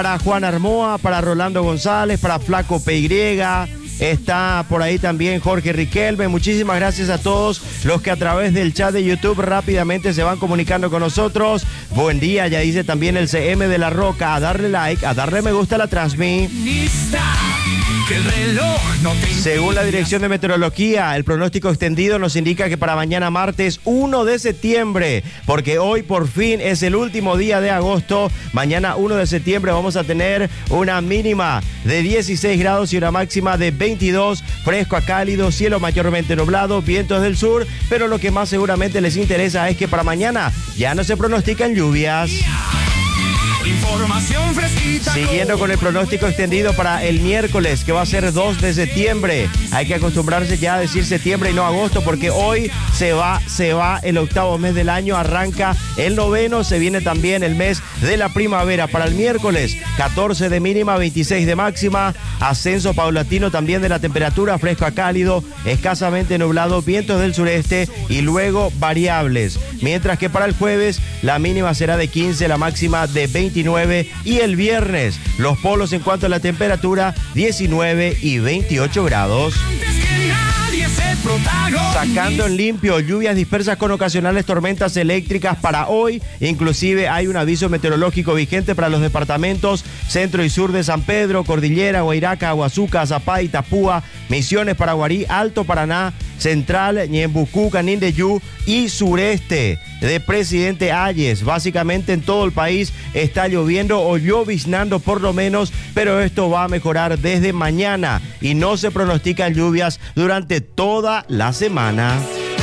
Para Juan Armoa, para Rolando González, para Flaco PY, está por ahí también Jorge Riquelme. Muchísimas gracias a todos los que a través del chat de YouTube rápidamente se van comunicando con nosotros. Buen día, ya dice también el CM de La Roca, a darle like, a darle me gusta a la transmi. Según la Dirección de Meteorología, el pronóstico extendido nos indica que para mañana martes 1 de septiembre, porque hoy por fin es el último día de agosto, mañana 1 de septiembre vamos a tener una mínima de 16 grados y una máxima de 22, fresco a cálido, cielo mayormente nublado, vientos del sur, pero lo que más seguramente les interesa es que para mañana ya no se pronostican lluvias. Información fresquita. Siguiendo con el pronóstico extendido para el miércoles, que va a ser 2 de septiembre. Hay que acostumbrarse ya a decir septiembre y no agosto, porque hoy se va el octavo mes del año, arranca el noveno, se viene también el mes de la primavera. Para el miércoles, 14 de mínima, 26 de máxima, ascenso paulatino también de la temperatura, fresco a cálido, escasamente nublado, vientos del sureste y luego variables. Mientras que para el jueves, la mínima será de 15, la máxima de 29 y el viernes los polos en cuanto a la temperatura 19 y 28 grados. Sacando en limpio, lluvias dispersas con ocasionales tormentas eléctricas para hoy. Inclusive hay un aviso meteorológico vigente para los departamentos centro y sur de San Pedro, Cordillera, Guairaca, Aguazuca, Zapá, Itapúa, Misiones, Paraguarí, Alto Paraná, Central, Ñembucú, Canindeyú y sureste de Presidente Hayes. Básicamente en todo el país está lloviendo o lloviznando por lo menos, pero esto va a mejorar desde mañana y no se pronostican lluvias durante toda la semana.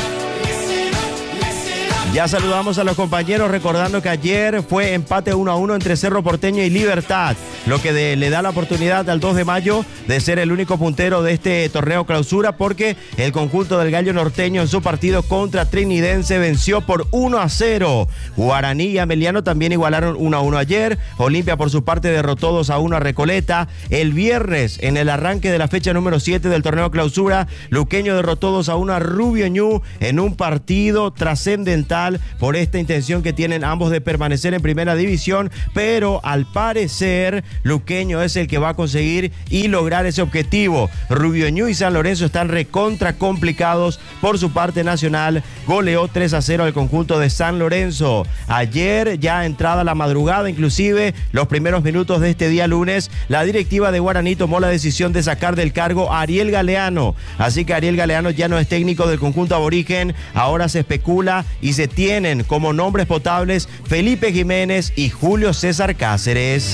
Ya saludamos a los compañeros recordando que ayer fue empate 1-1 entre Cerro Porteño y Libertad, lo que le da la oportunidad al 2 de mayo de ser el único puntero de este torneo clausura, porque el conjunto del Gallo Norteño en su partido contra Trinidense venció por 1-0. Guaraní y Ameliano también igualaron 1-1 ayer. Olimpia por su parte derrotó 2-1 a Recoleta. El viernes, en el arranque de la fecha número 7 del torneo clausura, Luqueño derrotó 2-1 a Rubio Ñu en un partido trascendental por esta intención que tienen ambos de permanecer en primera división, pero al parecer Luqueño es el que va a conseguir y lograr ese objetivo. Rubio Ñu y San Lorenzo están recontra complicados. Por su parte, Nacional goleó 3-0 al conjunto de San Lorenzo. Ayer, ya entrada la madrugada, inclusive los primeros minutos de este día lunes, la directiva de Guaraní tomó la decisión de sacar del cargo a Ariel Galeano. Así que Ariel Galeano ya no es técnico del conjunto aborigen. Ahora se especula y se tienen como nombres potables Felipe Jiménez y Julio César Cáceres.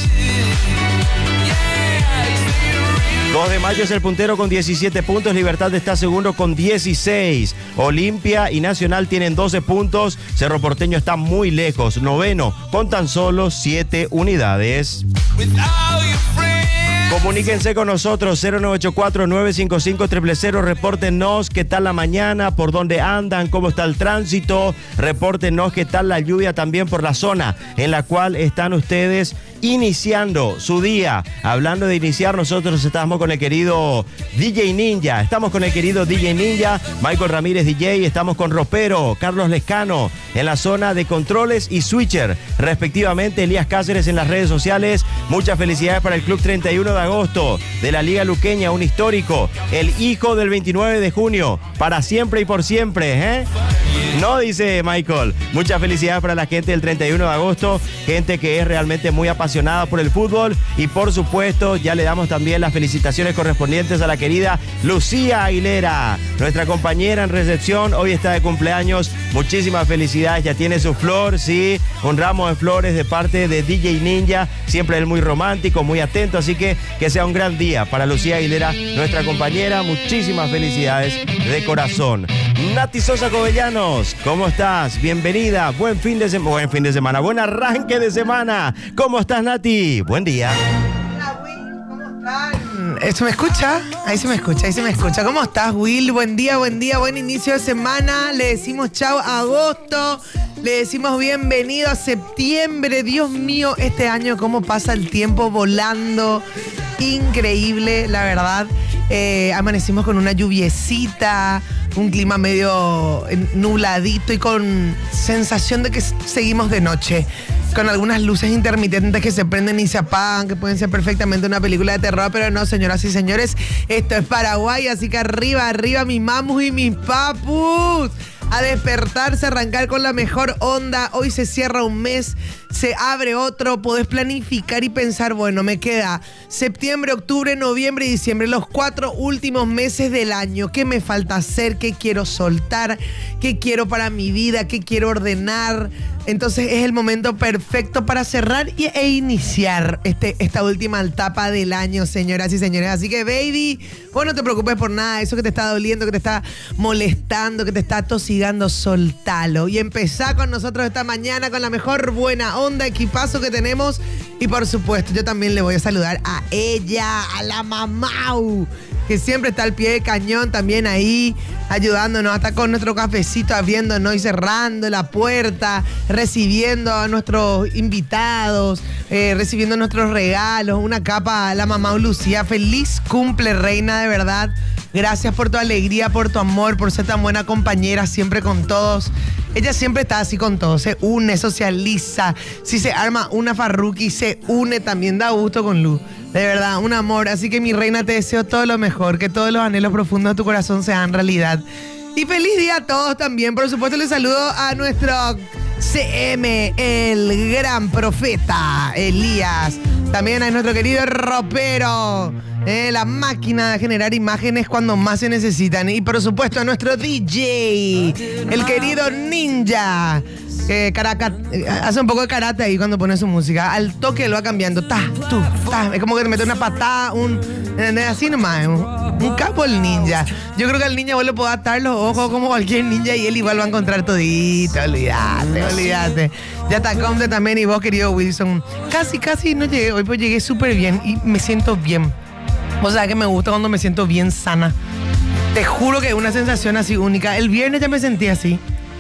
2 de mayo es el puntero con 17 puntos, Libertad está segundo con 16. Olimpia y Nacional tienen 12 puntos, Cerro Porteño está muy lejos, noveno con tan solo 7 unidades. Comuníquense con nosotros, 0984-955-000, repórtenos qué tal la mañana, por dónde andan, cómo está el tránsito, repórtenos qué tal la lluvia también por la zona en la cual están ustedes iniciando su día. Hablando de iniciar, nosotros estamos con el querido DJ Ninja, Michael Ramírez DJ, estamos con Ropero, Carlos Lescano en la zona de controles y switcher, respectivamente, Elías Cáceres en las redes sociales. Muchas felicidades para el Club 31 de agosto de la Liga Luqueña, un histórico, el hijo del 29 de junio, para siempre y por siempre, ¿eh? No, dice Michael. Muchas felicidades para la gente del 31 de agosto, gente que es realmente muy apasionada por el fútbol, y por supuesto ya le damos también las felicitaciones correspondientes a la querida Lucía Aguilera, nuestra compañera en recepción, hoy está de cumpleaños. Muchísimas felicidades, ya tiene su flor, sí, un ramo de flores de parte de DJ Ninja, siempre él muy romántico, muy atento, así que sea un gran día para Lucía Aguilera, nuestra compañera. Muchísimas felicidades de corazón. Nati Sosa Covellanos, ¿cómo estás? Bienvenida, buen fin de semana, buen arranque de semana. ¿Cómo estás, Nati? Buen día. Hola, Will, ¿cómo estás? ¿Eso me escucha? Ahí se me escucha. ¿Cómo estás, Will? Buen día, buen inicio de semana. Le decimos chao a agosto, le decimos bienvenido a septiembre. Dios mío, este año cómo pasa el tiempo volando. Increíble, la verdad. Amanecimos con una lluviecita, un clima medio nubladito y con sensación de que seguimos de noche. con algunas luces intermitentes que se prenden y se apagan, que pueden ser perfectamente una película de terror, pero no, señoras y señores, esto es Paraguay, así que arriba, arriba, mis mamus y mis papus. A despertarse, arrancar con la mejor onda. Hoy se cierra un mes, se abre otro. Podés planificar y pensar, bueno, me queda septiembre, octubre, noviembre y diciembre, los 4 últimos meses del año. ¿Qué me falta hacer? ¿Qué quiero soltar? ¿Qué quiero para mi vida? ¿Qué quiero ordenar? Entonces es el momento perfecto para cerrar e iniciar esta última etapa del año, señoras y señores. Así que, baby, vos no te preocupes por nada. Eso que te está doliendo, que te está molestando, que te está tosigando, soltalo. Y empezá con nosotros esta mañana con la mejor buena onda, equipazo que tenemos. Y por supuesto, yo también le voy a saludar a ella, a la Mamau, que siempre está al pie de cañón también ahí, ayudándonos hasta con nuestro cafecito, abriéndonos y cerrando la puerta, recibiendo a nuestros invitados, recibiendo nuestros regalos, una capa a la mamá Lucía. Feliz cumple, reina, de verdad. Gracias por tu alegría, por tu amor, por ser tan buena compañera siempre con todos. Ella siempre está así con todos, se une, socializa. Si se arma una farruqui, se une también, da gusto con Lu. De verdad, un amor. Así que, mi reina, te deseo todo lo mejor, que todos los anhelos profundos de tu corazón sean realidad. Y feliz día a todos también. Por supuesto, les saludo a nuestro CM, el gran profeta Elías. También a nuestro querido ropero, la máquina de generar imágenes cuando más se necesitan. Y por supuesto a nuestro DJ, el querido Ninja, que hace un poco de karate ahí cuando pone su música. Al toque lo va cambiando. Ta, tu, ta. Es como que te mete una patada, así nomás. Un capo el ninja. Yo creo que al ninja vos le podés atar los ojos como cualquier ninja y él igual va a encontrar todito. Olvídate. Ya está Comte también, y vos, querido Wilson. Casi no llegué hoy, pues llegué súper bien y me siento bien. O sea que me gusta cuando me siento bien sana. Te juro que es una sensación así única. El viernes ya me sentí así.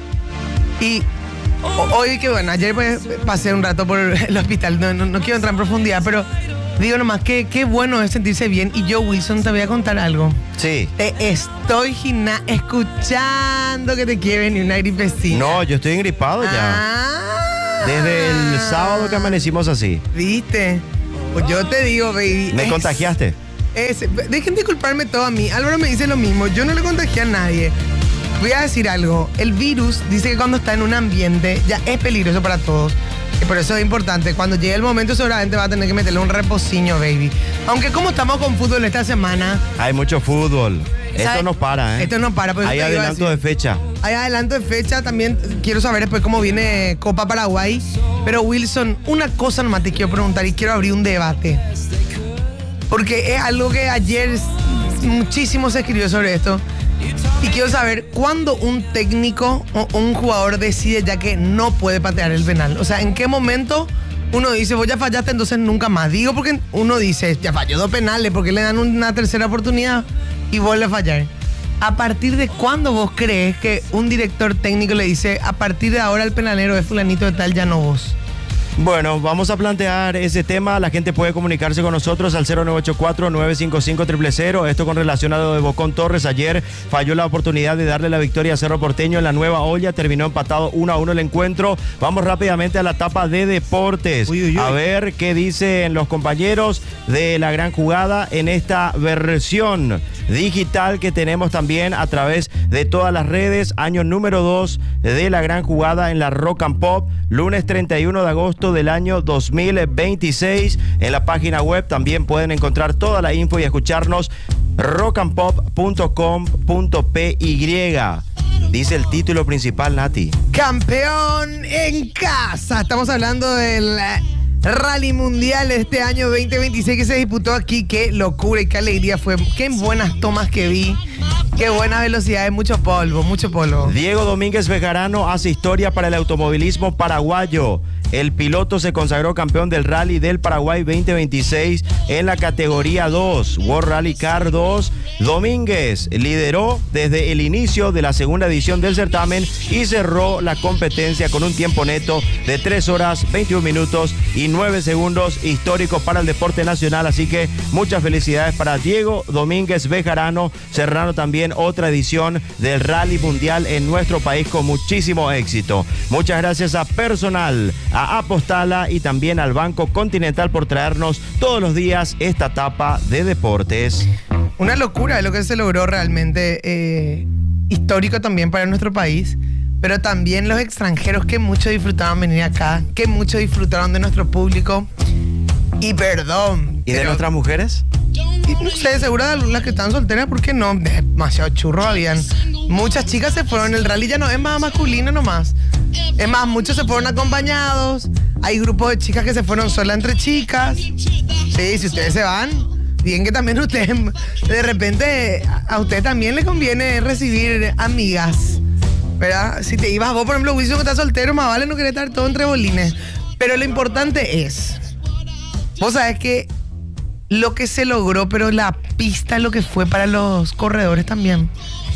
Y hoy, que bueno, ayer pues pasé un rato por el hospital. No quiero entrar en profundidad, pero digo nomás que qué bueno es sentirse bien. Y yo, Wilson, te voy a contar algo. Sí. Te estoy escuchando que te quiere venir una gripecina. No, yo estoy engripado ya. Desde el sábado que amanecimos así. ¿Viste? Pues yo te digo, baby. ¿Me contagiaste? Dejen de culparme todo a mí. Álvaro me dice lo mismo. Yo no le contagié a nadie. Voy a decir algo. El virus dice que cuando está en un ambiente ya es peligroso para todos. Y por eso es importante. Cuando llegue el momento seguramente va a tener que meterle un reposiño, baby. Aunque como estamos con fútbol esta semana. Hay mucho fútbol. ¿Sabes? Esto no para, Esto no para. Hay adelanto de fecha. Hay adelanto de fecha. También quiero saber después cómo viene Copa Paraguay. Pero, Wilson, una cosa nomás te quiero preguntar y quiero abrir un debate. Porque es algo que ayer muchísimo se escribió sobre esto. Y quiero saber cuándo un técnico o un jugador decide ya que no puede patear el penal. O sea, ¿en qué momento uno dice, vos ya fallaste, entonces nunca más? Digo porque uno dice, ya falló 2 penales, porque le dan una tercera oportunidad y vuelve a fallar. ¿A partir de cuándo vos crees que un director técnico le dice, a partir de ahora el penalero es fulanito de tal, ya no vos? Bueno, vamos a plantear ese tema. La gente puede comunicarse con nosotros al 0984-955-000. Esto con relación a lo de Bocón Torres. Ayer falló la oportunidad de darle la victoria a Cerro Porteño en la Nueva Olla. Terminó empatado 1-1 el encuentro. Vamos rápidamente a la etapa de deportes. A ver qué dicen los compañeros de la gran jugada en esta versión digital que tenemos también a través de todas las redes. Año número 2 de la gran jugada en la Rock and Pop. Lunes 31 de agosto del año 2026. En la página web también pueden encontrar toda la info y escucharnos rockandpop.com.py. Dice el título principal, Nati. Campeón en casa. Estamos hablando del Rally Mundial este año 2026 que se disputó aquí. Qué locura y qué alegría fue. Qué buenas tomas que vi. Qué buena velocidad, mucho polvo. Diego Domínguez Bejarano hace historia para el automovilismo paraguayo. El piloto se consagró campeón del Rally del Paraguay 2026 en la categoría 2, World Rally Car 2. Domínguez lideró desde el inicio de la segunda edición del certamen y cerró la competencia con un tiempo neto de 3 horas, 21 minutos y 9 segundos, histórico para el deporte nacional. Así que muchas felicidades para Diego Domínguez Bejarano, cerrando también otra edición del Rally Mundial en nuestro país con muchísimo éxito. Muchas gracias a Personal, a a Apostala y también al Banco Continental por traernos todos los días esta etapa de deportes. Una locura lo que se logró realmente, histórico también para nuestro país, pero también los extranjeros que mucho disfrutaron venir acá, que mucho disfrutaron de nuestro público. Y perdón. ¿Y de nuestras mujeres? Y no sé, seguro de las que están solteras, ¿por qué no? Demasiado churros habían. Muchas chicas se fueron, el rally ya no es más masculino nomás. Es más, muchos se fueron acompañados. Hay grupos de chicas que se fueron solas entre chicas. Sí, si ustedes se van, bien que también ustedes, de repente, a usted también le conviene recibir amigas, ¿verdad? Si te ibas vos, por ejemplo, Wilson, que estás soltero, más vale no querer estar todo entre bolines. Pero lo importante es, vos sabés que lo que se logró, pero la pista lo que fue para los corredores también.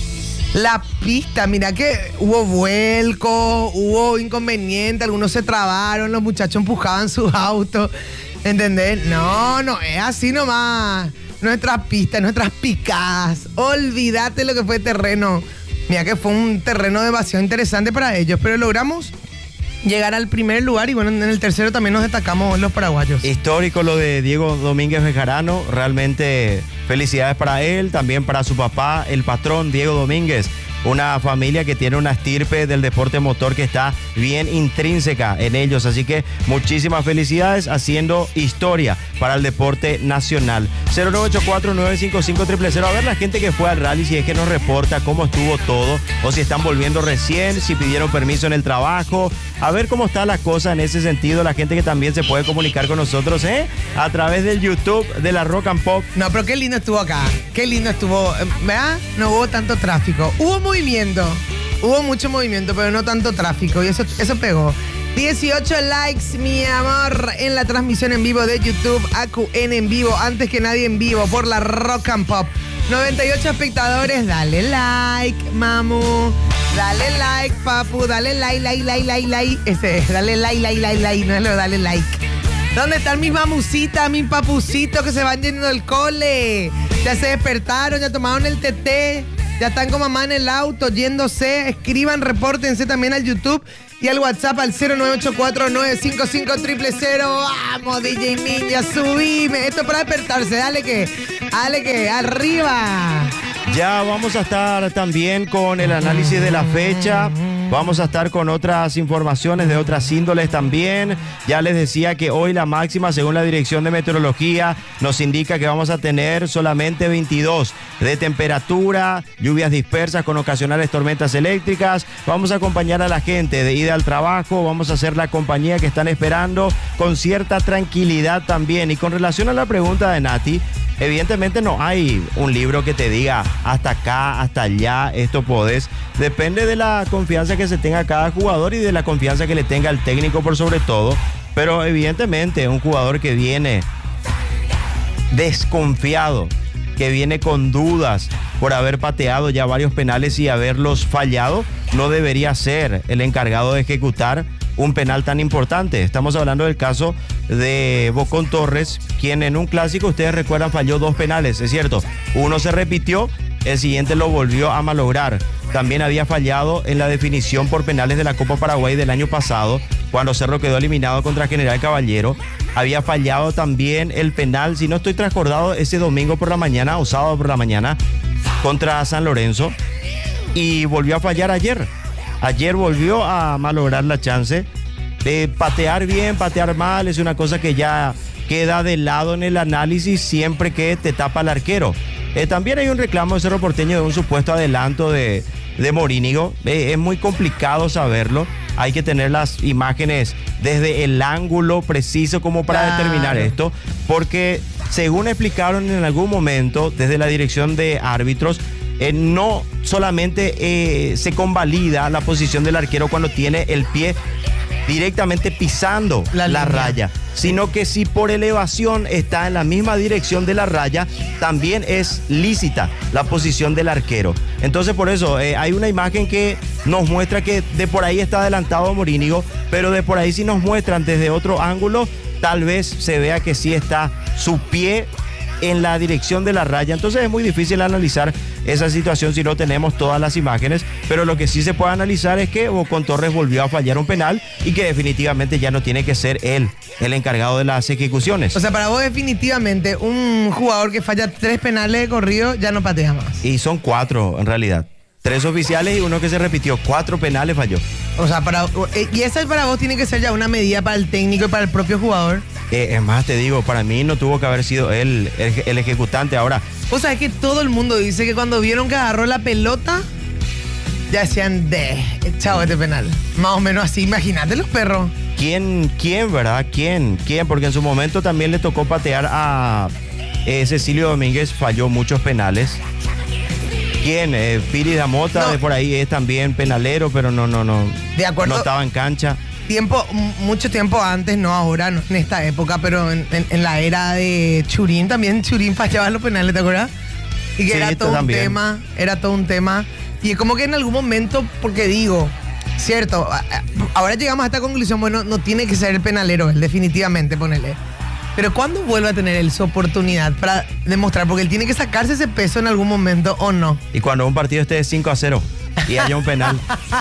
La pista, mira que hubo vuelco, hubo inconveniente, algunos se trabaron, los muchachos empujaban sus autos, ¿entendés? No es así nomás. Nuestras pistas, nuestras picadas, olvídate lo que fue terreno. Mira que fue un terreno de evasión interesante para ellos, pero logramos llegar al primer lugar y bueno, en el tercero también nos destacamos los paraguayos. Histórico lo de Diego Domínguez Bejarano, realmente felicidades para él, también para su papá, el patrón Diego Domínguez. Una familia que tiene una estirpe del deporte motor que está bien intrínseca en ellos, así que muchísimas felicidades haciendo historia para el deporte nacional. 0984-955-000. A ver la gente que fue al rally, si es que nos reporta cómo estuvo todo o si están volviendo recién, si pidieron permiso en el trabajo, a ver cómo está la cosa en ese sentido, la gente que también se puede comunicar con nosotros a través del YouTube de la Rock and Pop. No, pero qué lindo estuvo acá, qué lindo estuvo, ¿verdad? No hubo tanto tráfico, hubo movimiento, hubo mucho movimiento, pero no tanto tráfico, y eso pegó. 18 likes, mi amor, en la transmisión en vivo de YouTube, AQN en vivo, antes que nadie en vivo, por la Rock and Pop. 98 espectadores, dale like, mamu, dale like, papu, dale like, ese es, dale like, no es lo dale like. ¿Dónde están mis mamucitas, mis papucitos que se van yendo del cole? Ya se despertaron, ya tomaron el TT, ya están con mamá en el auto, yéndose. Escriban, repórtense también al YouTube y al WhatsApp al 0984-955-000. Vamos, DJ Ninja, subime. Esto para despertarse, dale que, arriba. Ya vamos a estar también con el análisis de la fecha. Vamos a estar con otras informaciones de otras índoles también. Ya les decía que hoy la máxima, según la Dirección de Meteorología, nos indica que vamos a tener solamente 22 de temperatura, lluvias dispersas con ocasionales tormentas eléctricas. Vamos a acompañar a la gente de ida al trabajo, vamos a hacer la compañía que están esperando con cierta tranquilidad también. Y con relación a la pregunta de Nati, evidentemente no hay un libro que te diga hasta acá, hasta allá, esto podés. Depende de la confianza que se tenga cada jugador y de la confianza que le tenga el técnico por sobre todo. Pero evidentemente un jugador que viene desconfiado, que viene con dudas por haber pateado ya varios penales y haberlos fallado, no debería ser el encargado de ejecutar un penal tan importante. Estamos hablando del caso de Bocón Torres, quien en un clásico, ustedes recuerdan, falló 2 penales, es cierto. Uno se repitió, el siguiente lo volvió a malograr. También había fallado en la definición por penales de la Copa Paraguay del año pasado, cuando Cerro quedó eliminado contra General Caballero. Había fallado también el penal, si no estoy transcordado, ese domingo por la mañana o sábado por la mañana contra San Lorenzo. Y volvió a fallar ayer. Ayer volvió a malograr la chance de patear bien, patear mal. Es una cosa que ya queda de lado en el análisis siempre que te tapa el arquero. También hay un reclamo de Cerro Porteño de un supuesto adelanto de Morínigo. Es muy complicado saberlo. Hay que tener las imágenes desde el ángulo preciso como para determinar esto. Porque según explicaron en algún momento desde la dirección de árbitros, no solamente se convalida la posición del arquero cuando tiene el pie directamente pisando la raya, sino que si por elevación está en la misma dirección de la raya, también es lícita la posición del arquero. Entonces por eso hay una imagen que nos muestra que de por ahí está adelantado Morínigo, pero de por ahí si nos muestran desde otro ángulo, tal vez se vea que sí está su pie en la dirección de la raya. Entonces es muy difícil analizar esa situación si no tenemos todas las imágenes, pero lo que sí se puede analizar es que Bocón Torres volvió a fallar un penal y que definitivamente ya no tiene que ser él el encargado de las ejecuciones. O sea, para vos definitivamente un jugador que falla 3 penales de corrido ya no patea más. Y son 4 en realidad. 3 oficiales y uno que se repitió. 4 penales falló. O sea, y esa para vos tiene que ser ya una medida para el técnico y para el propio jugador. Es más, te digo, para mí no tuvo que haber sido él el ejecutante. Ahora, o sea, es que todo el mundo dice que cuando vieron que agarró la pelota, ya decían, chao, este penal. Más o menos así, imagínate los perros. ¿Quién, verdad? ¿Quién? Porque en su momento también le tocó patear a Cecilio Domínguez, falló muchos penales. ¿Quién? Piri Damota, no, de por ahí es también penalero, pero no. De acuerdo. No estaba en cancha. Mucho tiempo antes, no ahora, no en esta época, pero en la era de Churín, también Churín fallaba los penales, ¿te acuerdas? Y que sí, era todo un tema. Y es como que en algún momento, porque digo, cierto, ahora llegamos a esta conclusión, bueno, no tiene que ser el penalero, él definitivamente, ponele. Pero ¿cuándo vuelve a tener él su oportunidad para demostrar? Porque él tiene que sacarse ese peso en algún momento, ¿o no? Y cuando un partido esté de 5-0 y haya un penal.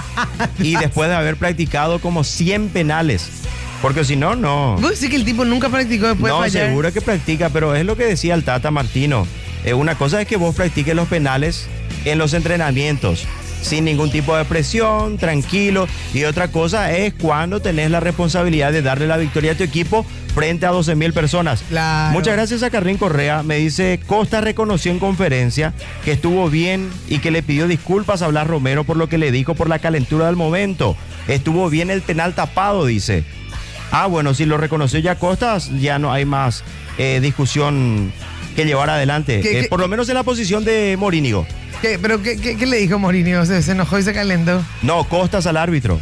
Y después de haber practicado como 100 penales. Porque si no, no. ¿Vos decís que el tipo nunca practicó después de fallar? No, seguro que practica, pero es lo que decía el Tata Martino. Una cosa es que vos practiques los penales en los entrenamientos, sin ningún tipo de presión, tranquilo. Y otra cosa es cuando tenés la responsabilidad de darle la victoria a tu equipo frente a 12,000 personas. Claro. Muchas gracias a Carlín Correa. Me dice, Costa reconoció en conferencia que estuvo bien y que le pidió disculpas a Blas Romero por lo que le dijo por la calentura del momento. Estuvo bien el penal tapado, dice. Bueno, si lo reconoció ya Costa, ya no hay más discusión que llevar adelante. Por lo menos en la posición de Morínigo. ¿Pero qué le dijo Morínigo? ¿Se enojó y se calentó? No, Costas al árbitro.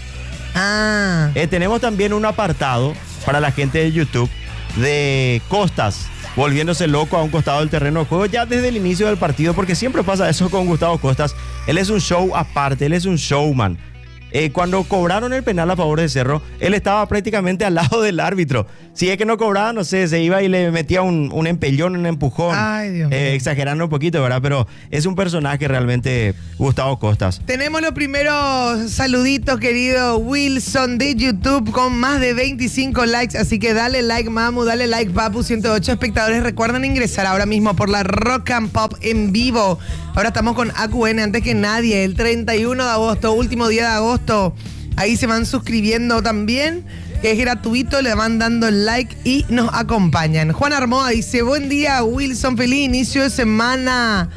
Tenemos también un apartado para la gente de YouTube de Costas volviéndose loco a un costado del terreno de juego ya desde el inicio del partido, porque siempre pasa eso con Gustavo Costas. Él es un show aparte, él es un showman. Cuando cobraron el penal a favor de Cerro, él estaba prácticamente al lado del árbitro. Si es que no cobraba, no sé, se iba y le metía un empellón, un empujón. Ay, Dios mío. Exagerando un poquito, ¿verdad? Pero es un personaje realmente, Gustavo Costas. Tenemos los primeros saluditos, querido Wilson, de YouTube, con más de 25 likes. Así que dale like, mamu, dale like, papu. 108 espectadores. Recuerden ingresar ahora mismo por la Rock and Pop en vivo. Ahora estamos con AQN antes que nadie. El 31 de agosto, último día de agosto. Ahí se van suscribiendo también, que es gratuito, le van dando el like y nos acompañan. Juan Armoa dice, buen día Wilson, feliz inicio de semana.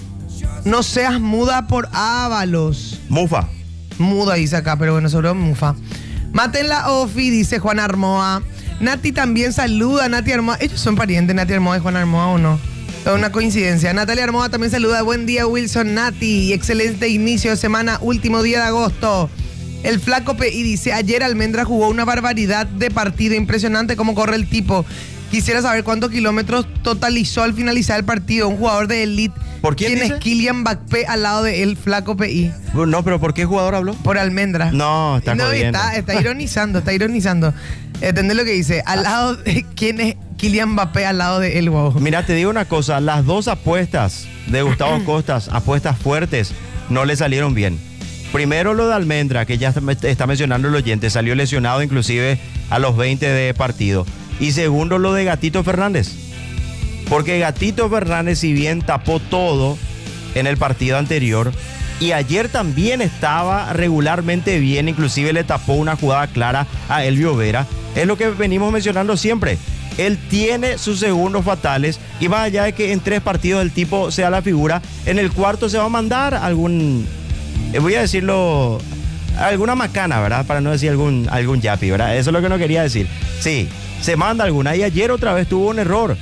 No seas muda por Ábalos. Mufa. Muda dice acá, pero bueno, sobre Mufa. Maten la Ofi, dice Juan Armoa. Nati también saluda, Nati Armoa. ¿Ellos son parientes, Nati Armoa y Juan Armoa o no? Es una coincidencia. Natalia Armoa también saluda. Buen día, Wilson, Nati. Excelente inicio de semana, último día de agosto. El Flaco PI dice, ayer Almendra jugó una barbaridad de partido. Impresionante cómo corre el tipo. Quisiera saber cuántos kilómetros totalizó al finalizar el partido. Un jugador de elite. ¿Por quién dice? Es Kylian Mbappé al lado de él, Flaco PI. No, pero ¿por qué jugador habló? Por Almendra. No, está jodiendo. Está ironizando, ¿Entendés lo que dice? Al lado de quién es Kylian Mbappé al lado de él, wow. Mira, te digo una cosa, las dos apuestas de Gustavo Costas, apuestas fuertes, no le salieron bien. Primero lo de Almendra, que ya está mencionando el oyente, salió lesionado inclusive a los 20 de partido. Y segundo lo de Gatito Fernández. Porque Gatito Fernández, si bien tapó todo en el partido anterior, y ayer también estaba regularmente bien, inclusive le tapó una jugada clara a Elvio Vera, es lo que venimos mencionando siempre. Él tiene sus segundos fatales y más allá de que en 3 partidos el tipo sea la figura, en el cuarto se va a mandar algún, voy a decirlo, alguna macana, ¿verdad? Para no decir algún yapi, ¿verdad? Eso es lo que no quería decir. Sí, se manda alguna y ayer otra vez tuvo un error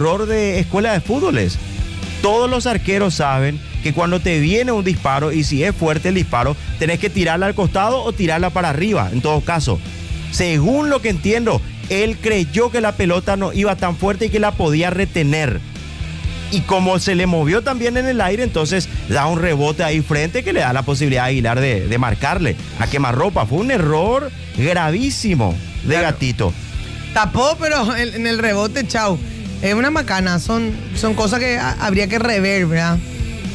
de escuela de fútboles. Todos los arqueros saben que cuando te viene un disparo y si es fuerte el disparo, tenés que tirarla al costado o tirarla para arriba, en todo caso. Según lo que entiendo, él creyó que la pelota no iba tan fuerte y que la podía retener. Y como se le movió también en el aire, entonces da un rebote ahí frente que le da la posibilidad a Aguilar de marcarle a quemarropa. Fue un error gravísimo de Gatito. Tapó, pero en el rebote, chau. Es una macana, son cosas que habría que rever, ¿verdad?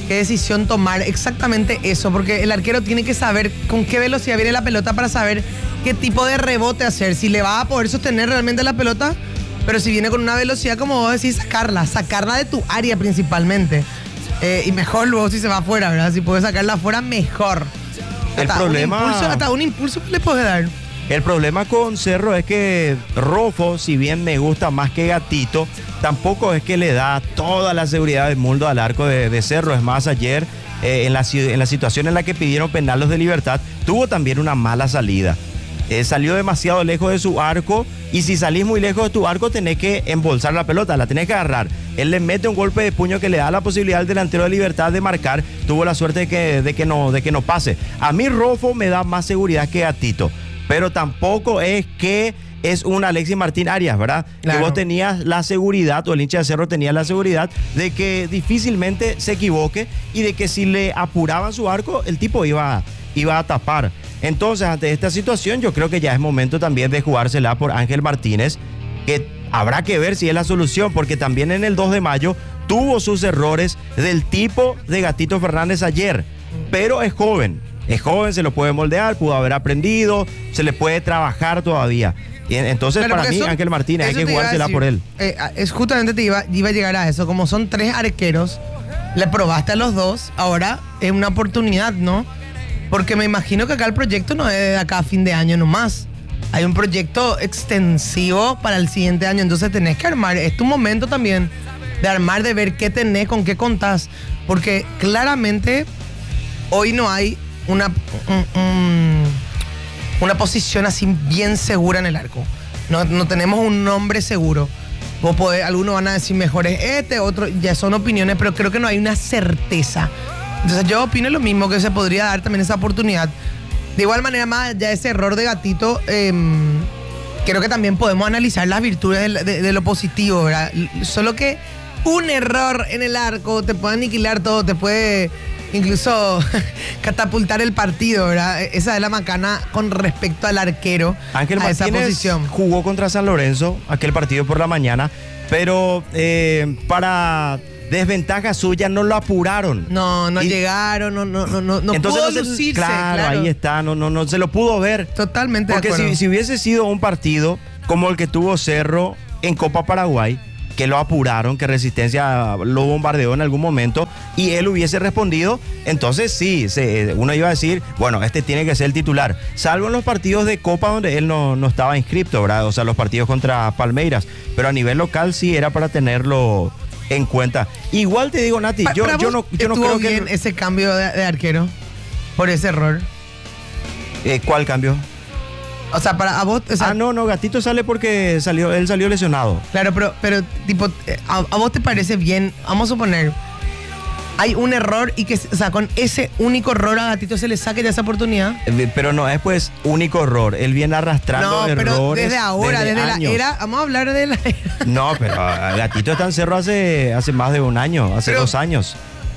qué decisión tomar, exactamente eso, porque el arquero tiene que saber con qué velocidad viene la pelota para saber qué tipo de rebote hacer, si le va a poder sostener realmente la pelota, pero si viene con una velocidad, como vos decís, sacarla de tu área principalmente. Y mejor luego si se va afuera, ¿verdad? Si puedes sacarla afuera, mejor. Hasta un impulso le puedes dar. El problema con Cerro es que Rofo, si bien me gusta más que Gatito, tampoco es que le da toda la seguridad del mundo al arco de Cerro. Es más, ayer en la situación en la que pidieron penal los de Libertad, tuvo también una mala salida. Salió demasiado lejos de su arco, y si salís muy lejos de tu arco tenés que embolsar la pelota, la tenés que agarrar. Él le mete un golpe de puño que le da la posibilidad al delantero de Libertad de marcar. Tuvo la suerte de que no pase. A mí Rofo me da más seguridad que Gatito, pero tampoco es que es un Alexis Martín Arias, ¿verdad? Claro. Que vos tenías la seguridad, o el hincha de Cerro tenía la seguridad de que difícilmente se equivoque, y de que si le apuraban su arco, el tipo iba a tapar. Entonces, ante esta situación, yo creo que ya es momento también de jugársela por Ángel Martínez, que habrá que ver si es la solución, porque también en el 2 de mayo tuvo sus errores del tipo de Gatito Fernández ayer, pero es joven, se lo puede moldear, pudo haber aprendido, se le puede trabajar todavía. Entonces, claro, para mí, Ángel Martínez, hay que jugársela por él. Justamente iba a llegar a eso. Como son 3 arqueros, le probaste a los 2, ahora es una oportunidad, ¿no? Porque me imagino que acá el proyecto no es de acá a fin de año nomás. Hay un proyecto extensivo para el siguiente año, entonces tenés que armar. Es tu momento también de armar, de ver qué tenés, con qué contás. Porque claramente hoy no hay una posición así bien segura en el arco. No tenemos un nombre seguro. Algunos van a decir mejor es otros ya son opiniones, pero creo que no hay una certeza. Entonces yo opino lo mismo, que se podría dar también esa oportunidad. De igual manera, más allá de ese error de Gatito, creo que también podemos analizar las virtudes de lo positivo, ¿verdad? Solo que un error en el arco te puede aniquilar todo, te puede incluso catapultar el partido, ¿verdad? Esa es la macana con respecto al arquero. Ángel Martínez, esa posición. Jugó contra San Lorenzo, aquel partido por la mañana, pero para desventaja suya no lo apuraron. No llegaron, no pudo lucirse. Claro, ahí está, no se lo pudo ver. Totalmente. Porque si hubiese sido un partido como el que tuvo Cerro en Copa Paraguay, que lo apuraron, que Resistencia lo bombardeó en algún momento y él hubiese respondido, entonces sí, uno iba a decir, bueno, este tiene que ser el titular, salvo en los partidos de Copa donde él no estaba inscripto, ¿verdad? O sea, los partidos contra Palmeiras, pero a nivel local sí era para tenerlo en cuenta. Igual te digo, Nati, yo no creo bien que ese cambio de arquero por ese error. ¿Cuál cambio? O sea, para a vos... O sea, no, Gatito sale porque él salió lesionado. Claro, pero tipo, a vos te parece bien, vamos a suponer, hay un error y que, o sea, con ese único error a Gatito se le saque de esa oportunidad. Pero no es pues único error, él viene arrastrando errores. No, pero desde ahora, desde la era, vamos a hablar de la era. No, pero Gatito está en Cerro hace más de un año, hace 2 años.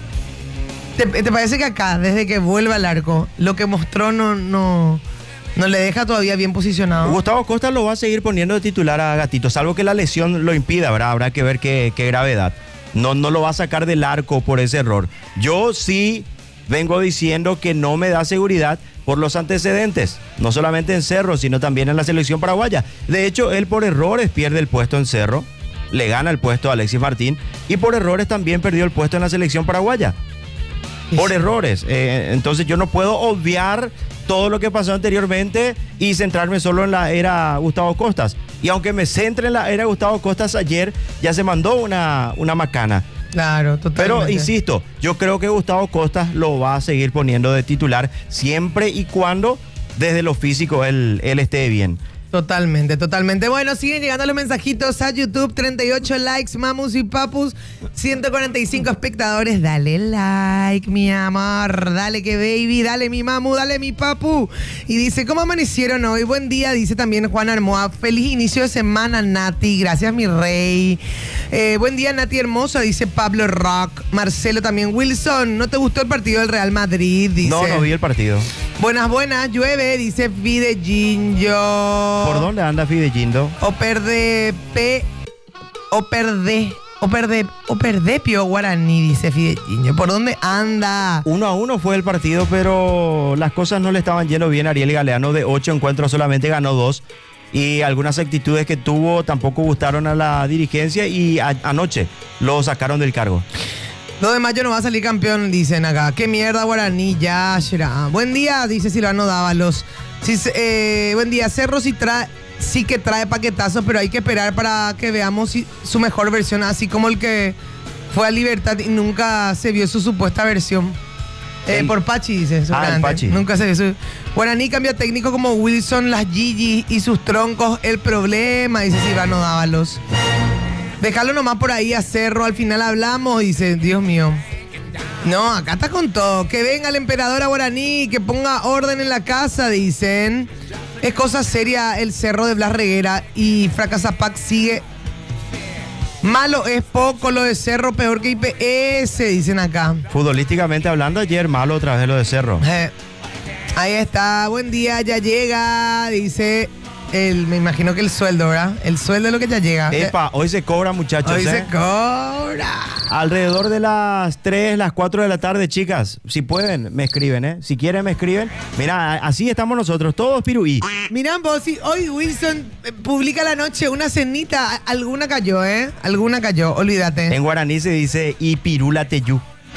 ¿Te parece que acá, desde que vuelve al arco, lo que mostró no le deja todavía bien posicionado? Gustavo Costa lo va a seguir poniendo de titular a Gatito, salvo que la lesión lo impida, ¿verdad? Habrá que ver qué gravedad. No lo va a sacar del arco por ese error. Yo sí vengo diciendo que no me da seguridad por los antecedentes, no solamente en Cerro, sino también en la selección paraguaya. De hecho, él por errores pierde el puesto en Cerro, le gana el puesto a Alexis Martín, y por errores también perdió el puesto en la selección paraguaya. Por errores. Entonces yo no puedo obviar todo lo que pasó anteriormente y centrarme solo en la era Gustavo Costas. Y aunque me centre en la era Gustavo Costas, ayer ya se mandó una macana. Claro, totalmente. Pero insisto, yo creo que Gustavo Costas lo va a seguir poniendo de titular siempre y cuando desde lo físico él esté bien. Totalmente. Bueno, siguen llegando los mensajitos a YouTube. 38 likes, mamus y papus. 145 espectadores. Dale like, mi amor. Dale que baby. Dale mi mamu. Dale mi papu. Y dice, ¿cómo amanecieron hoy? Buen día, dice también Juan Armoa. Feliz inicio de semana, Nati. Gracias, mi rey. Buen día, Nati hermosa, dice Pablo Rock. Marcelo también. Wilson, ¿no te gustó el partido del Real Madrid? Dice. No vi el partido. Buenas, llueve, dice Fideginho. ¿Por dónde anda Fidegindo? O perdé Operdepio Guaraní, dice Fideiño. ¿Por dónde anda? 1-1 fue el partido, pero las cosas no le estaban yendo bien a Ariel Galeano. De 8 encuentros solamente ganó 2. Y algunas actitudes que tuvo tampoco gustaron a la dirigencia y anoche lo sacaron del cargo. 2 de mayo no va a salir campeón, dicen acá. Qué mierda Guaraní, ya será. Buen día, dice Silvano Dávalos. Buen día, Cerro sí que trae paquetazos, pero hay que esperar para que veamos su mejor versión, así como el que fue a Libertad y nunca se vio su supuesta versión. Por Pachi, dice. El Pachi. Nunca se vio su... Guaraní cambia técnico como Wilson, las Gigi y sus troncos. El problema, dice Silvano Dávalos. Déjalo nomás por ahí a Cerro, al final hablamos, dice, Dios mío. No, acá está con todo. Que venga el emperador a Guaraní, que ponga orden en la casa, dicen. Es cosa seria el Cerro de Blas Reguera y Fracasapac sigue. Malo es poco lo de Cerro, peor que IPS, dicen acá. Futbolísticamente hablando, ayer malo otra vez lo de Cerro. Ahí está, buen día, ya llega, dice... me imagino que el sueldo, ¿verdad? El sueldo es lo que ya llega. Epa, hoy se cobra, muchachos. Hoy se cobra. Alrededor de las 3, las 4 de la tarde, chicas. Si pueden, me escriben, ¿eh? Si quieren, me escriben. Mira, así estamos nosotros, todos piruí. Mirá vos, si hoy Wilson publica la noche una cenita, alguna cayó, ¿eh? Alguna cayó, olvídate. En guaraní se dice y pirula teyú.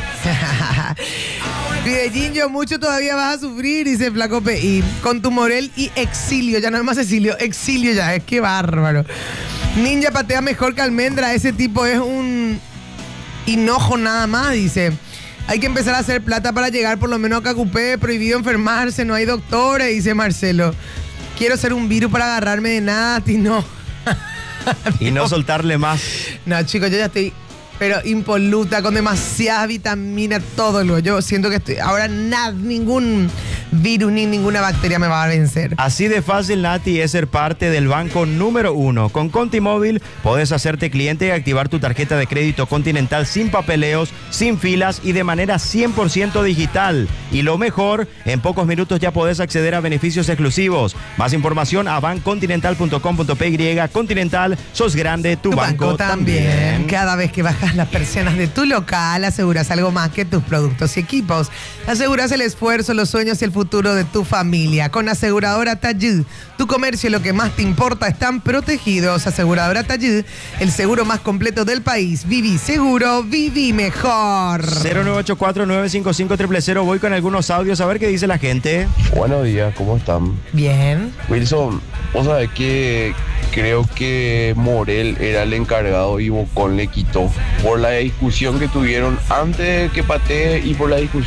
Fideiño, mucho todavía vas a sufrir, dice Flaco P.I. Con tu Morel y exilio, ya no es más exilio ya, es que bárbaro. Ninja patea mejor que Almendra, ese tipo es un hinojo nada más, dice. Hay que empezar a hacer plata para llegar por lo menos a Cacupé, prohibido enfermarse, no hay doctores, dice Marcelo. Quiero ser un virus para agarrarme de Nati, no. Y no soltarle más. No, chicos, yo ya estoy... pero impoluta, con demasiadas vitaminas, todo lo. Yo siento que ahora ningún virus ni ninguna bacteria me va a vencer. Así de fácil, Nati, es ser parte del banco número 1. Con Contimóvil podés hacerte cliente y activar tu tarjeta de crédito Continental sin papeleos, sin filas y de manera 100% digital. Y lo mejor, en pocos minutos ya podés acceder a beneficios exclusivos. Más información a bancontinental.com.py. Continental, sos grande, tu banco también. Cada vez que bajas las persianas de tu local, aseguras algo más que tus productos y equipos. Aseguras el esfuerzo, los sueños y el futuro de tu familia. Con Aseguradora Tallud, tu comercio y lo que más te importa están protegidos. Aseguradora Tallud, el seguro más completo del país. Viví seguro, viví mejor. 0984-955-000. Voy con algunos audios a ver qué dice la gente. Buenos días, ¿cómo están? Bien. Wilson, vos sabés que creo que Morel era el encargado y Bocón le quitó por la discusión que tuvieron antes de que patee y por la discusión